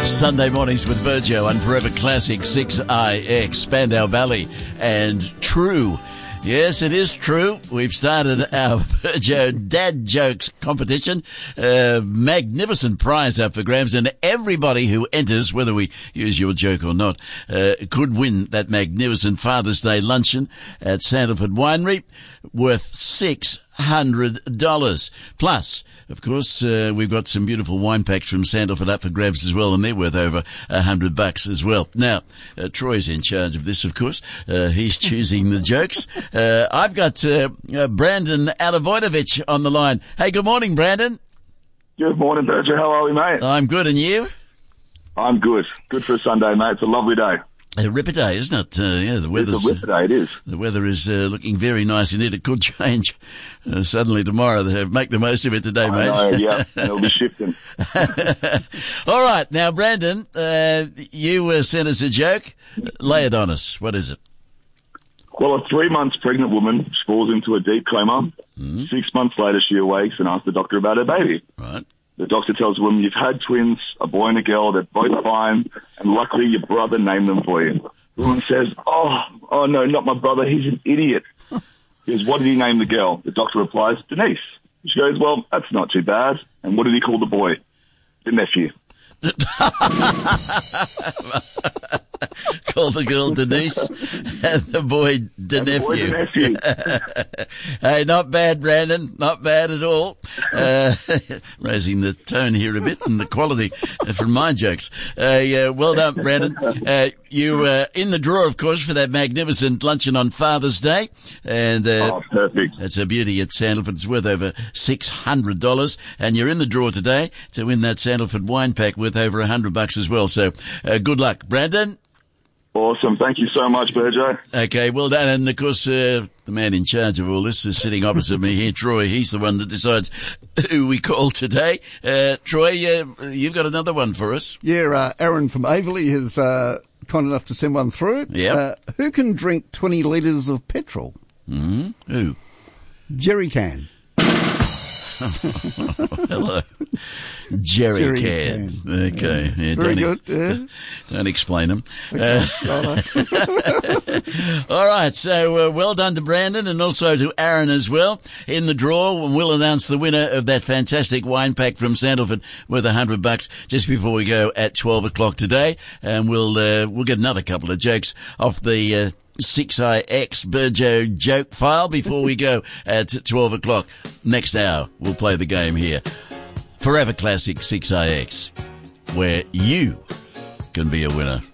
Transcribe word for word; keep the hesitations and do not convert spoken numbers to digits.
Sunday mornings with Virgio on Forever Classic six I X, Spandau Ballet, and True. Yes, it is true. We've started our Virgio Dad Jokes competition. Uh, magnificent prize up for grabs, and everybody who enters, whether we use your joke or not, uh, could win that magnificent Father's Day luncheon at Sandalford Winery worth six hundred dollars. Plus, of course, uh, we've got some beautiful wine packs from Sandalford up for grabs as well, and they're worth over a hundred bucks as well. Now, uh, Troy's in charge of this, of course. Uh, he's choosing the jokes. Uh, I've got uh, uh, Brandon Alavoidovich on the line. Hey, good morning, Brandon. Good morning, Berger. How are we, mate? I'm good, and you? I'm good. Good for a Sunday, mate. It's a lovely day. A ripper day, isn't it? Uh, yeah, the weather's, it's a ripper day, it is. The weather is uh, looking very nice indeed. It could change uh, suddenly tomorrow. Make the most of it today, I mate. know, yeah. It'll be shifting. All right. Now, Brandon, uh, you uh, sent us a joke. Lay it on us. What is it? Well, a three months pregnant woman falls into a deep coma. Mm-hmm. Six months later, she awakes and asks the doctor about her baby. Right. The doctor tells the woman, you've had twins, a boy and a girl, they're both fine, and luckily your brother named them for you. The woman says, oh, oh no, not my brother, he's an idiot. He goes, what did he name the girl? The doctor replies, Denise. She goes, well, that's not too bad. And what did he call the boy? The nephew. Call the girl Denise and the boy Denephew. nephew. Hey, not bad, Brandon. Not bad at all. Uh, raising the tone here a bit and the quality from my jokes. Uh, yeah, well done, Brandon. Uh, you were in the draw, of course, for that magnificent luncheon on Father's Day. And uh, oh, perfect. It's a beauty at Sandalford. It's worth over six hundred dollars. And you're in the draw today to win that Sandalford wine pack worth over one hundred bucks as well. So uh, good luck, Brandon. Awesome. Thank you so much, Virgio. Okay, well done. And, of course, uh, the man in charge of all this is sitting opposite me here, Troy. He's the one that decides who we call today. Uh, Troy, uh, you've got another one for us. Yeah, uh, Aaron from Averley is uh, kind enough to send one through. Yeah. Uh, who can drink twenty litres of petrol? Mm-hmm. Who? Jerry can. Hello. Jerry, Jerry can. can. Okay. Yeah. Yeah, Very don't good. Yeah. Don't explain them. Okay. Uh, all right. So uh, well done to Brandon and also to Aaron as well in the draw. And we'll announce the winner of that fantastic wine pack from Sandalford worth a hundred bucks just before we go at twelve o'clock today. And we'll uh, we'll get another couple of jokes off the uh, six I X Virgio joke file before we go at twelve o'clock. Next hour, we'll play the game here. Forever Classic six I X, where you can be a winner.